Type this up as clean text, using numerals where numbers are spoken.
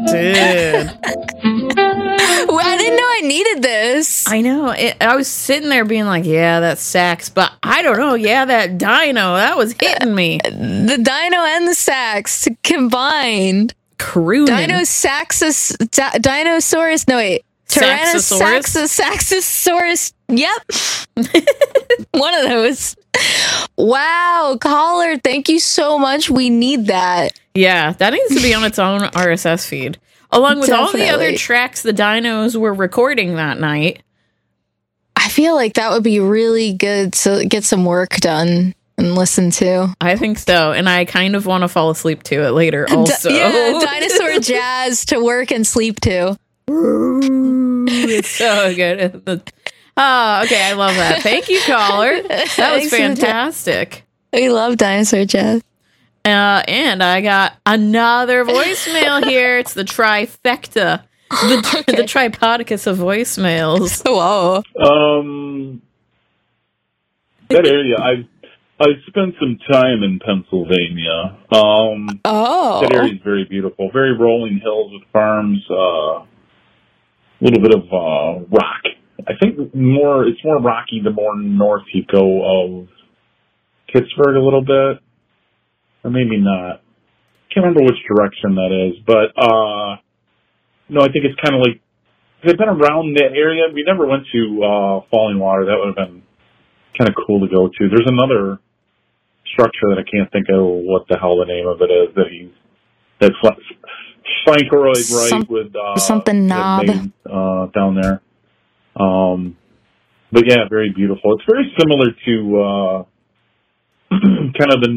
Dude. Well, I didn't know I needed this. I know. I was sitting there being like, yeah, that sax, but I don't know. Yeah, that dino, that was hitting me. The dino and the sax combined. Crooning. Dinosaurus. No, wait. Tyrannosaurus. Yep. One of those. Wow, caller, thank you so much. We need that. Yeah, that needs to be on its own RSS feed. Along with all the other tracks the dinos were recording that night. I feel like that would be really good to get some work done and listen to. I think so, and I kind of want to fall asleep to it later also. Yeah, dinosaur jazz to work and sleep to. It's so good. Oh, okay, I love that. Thank you, caller. That was fantastic. We love dinosaur jazz. And I got another voicemail here. It's the trifecta. The tripodicus of voicemails. Whoa. That area, I've spent some time in Pennsylvania. That area is very beautiful. Very rolling hills with farms, a little bit of rock. I think it's more rocky the more north you go of Pittsburgh a little bit. Or maybe not. Can't remember which direction that is, but no, I think it's kind of like I've been around that area. We never went to Falling Water. That would have been kind of cool to go to. There's another structure that I can't think of what the hell the name of it is that's Frankeroid, right? With something knob down there. But yeah, very beautiful. It's very similar to kind of the